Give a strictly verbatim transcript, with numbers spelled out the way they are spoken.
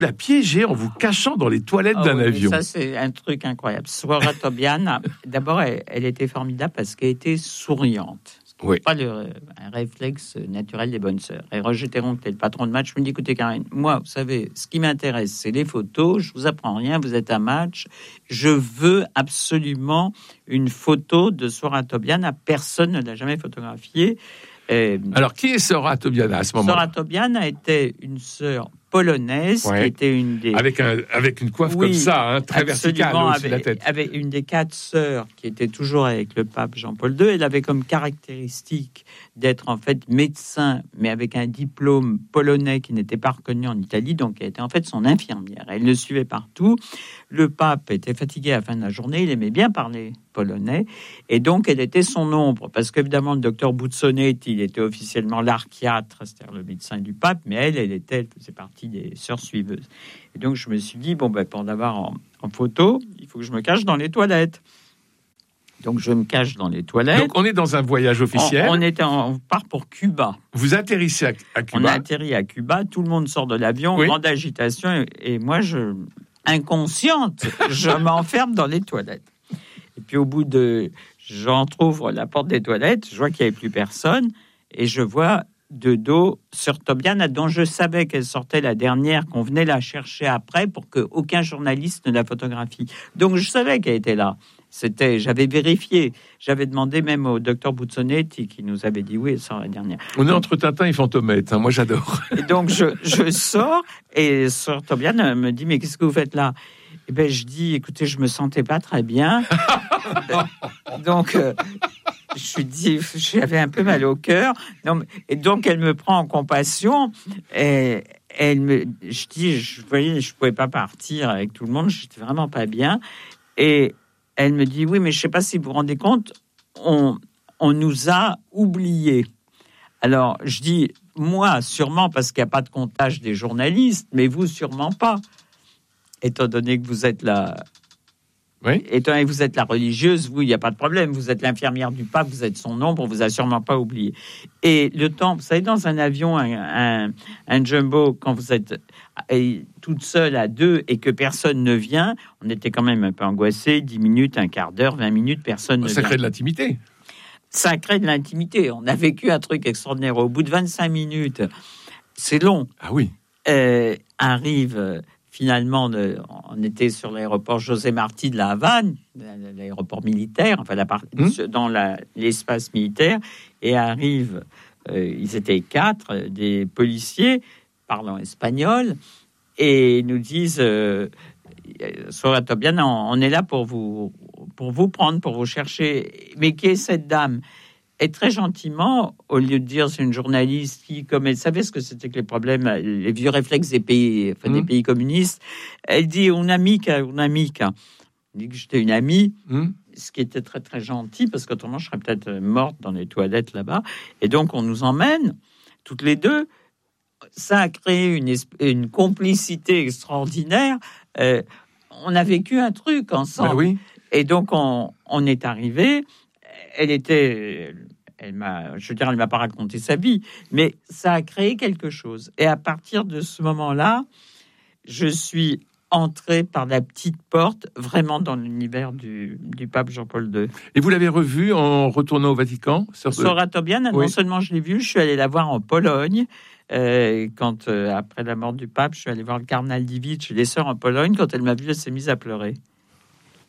l'a piégée en vous cachant dans les toilettes oh d'un oui, avion. Ça, c'est un truc incroyable. Sora Tobian, d'abord, elle, elle était formidable parce qu'elle était souriante. Oui. Pas le, un réflexe naturel des bonnes sœurs. Et Roger Théron, qui est le patron de match, me dit, écoutez, Karine, moi, vous savez, ce qui m'intéresse, c'est les photos. Je vous apprends rien, vous êtes à match. Je veux absolument une photo de Sora Tobian. Personne ne l'a jamais photographiée. Et Alors, qui est Sora Tobian à ce moment-là? Sora Tobian a été une sœur polonaise, ouais, qui était une des... Avec, un, avec une coiffe oui, comme ça, hein, très verticale au-dessus de la tête. Avec une des quatre sœurs qui était toujours avec le pape Jean-Paul deux. Elle avait comme caractéristique d'être en fait médecin, mais avec un diplôme polonais qui n'était pas reconnu en Italie, donc elle était en fait son infirmière. Elle le suivait partout. Le pape était fatigué à la fin de la journée, il aimait bien parler polonais, et donc elle était son ombre, parce qu'évidemment le docteur Buzzonetti, il était officiellement l'archiatre, c'est-à-dire le médecin du pape, mais elle, elle était, elle faisait partie des sœurs suiveuses. Et donc je me suis dit, bon, ben, pour l'avoir en, en photo, il faut que je me cache dans les toilettes. Donc je me cache dans les toilettes. Donc on est dans un voyage officiel. On, on, était en, on part pour Cuba. Vous atterrissez à, à Cuba. On a atterri à Cuba, tout le monde sort de l'avion, oui, grande agitation, et, et moi, je, inconsciente, je m'enferme dans les toilettes. Et puis au bout de... J'entrouvre la porte des toilettes, je vois qu'il n'y avait plus personne, et je vois de dos Sœur Tobian, dont je savais qu'elle sortait la dernière, qu'on venait la chercher après pour qu'aucun journaliste ne la photographie. Donc je savais qu'elle était là. C'était, j'avais vérifié. J'avais demandé même au docteur Buzzonetti qui nous avait dit oui, elle sort la dernière. On est entre Tintin et Fantomette, hein, moi j'adore. Et donc je, je sors et Sœur Tobian me dit mais qu'est-ce que vous faites là? Et ben je dis écoutez, je me sentais pas très bien. donc euh, je dis j'avais un peu mal au cœur. Non, et donc elle me prend en compassion et elle me, je dis je voyais je pouvais pas partir avec tout le monde, j'étais vraiment pas bien et elle me dit, oui, mais je ne sais pas si vous vous rendez compte, on, on nous a oubliés. Alors, je dis, moi, sûrement, parce qu'il n'y a pas de comptage des journalistes, mais vous, sûrement pas. Étant donné que vous êtes la... Oui. Étant donné que vous êtes la religieuse, vous, il n'y a pas de problème. Vous êtes l'infirmière du pape, vous êtes son ombre, on ne vous a sûrement pas oublié. Et le temps, vous savez, dans un avion, un, un, un jumbo, quand vous êtes toute seule à deux et que personne ne vient, on était quand même un peu angoissés, dix minutes, un quart d'heure, vingt minutes, personne ne vient. Ça crée de l'intimité. Ça crée de l'intimité. On a vécu un truc extraordinaire. Au bout de vingt-cinq minutes, c'est long. Ah oui. Euh, arrive... Finalement, on était sur l'aéroport José Martí de la Havane, l'aéroport militaire, enfin la part, mmh. dans la, l'espace militaire, et arrivent, euh, ils étaient quatre, des policiers parlant espagnol, et nous disent, euh, Sora Tobian, on, on est là pour vous, pour vous prendre, pour vous chercher. Mais qui est cette dame? Et très gentiment, au lieu de dire c'est une journaliste qui, comme elle savait ce que c'était que les problèmes, les vieux réflexes des pays, enfin, mmh. des pays communistes, elle dit une amica, une amica. Elle dit que j'étais une amie, mmh. ce qui était très très gentil parce qu'autrement je serais peut-être morte dans les toilettes là-bas. Et donc on nous emmène toutes les deux. Ça a créé une, une complicité extraordinaire. Euh, on a vécu un truc ensemble. Ben oui. Et donc on, on est arrivé. Elle était, elle m'a, je veux dire, elle m'a pas raconté sa vie, mais ça a créé quelque chose. Et à partir de ce moment-là, je suis entré par la petite porte, vraiment dans l'univers du, du pape Jean-Paul deux. Et vous l'avez revu en retournant au Vatican? Sora Tobian, oui. Non seulement je l'ai vue, je suis allé la voir en Pologne. Euh, quand, euh, après la mort du pape, je suis allé voir le cardinal Dziwisz, les sœurs en Pologne. Quand elle m'a vue, elle s'est mise à pleurer.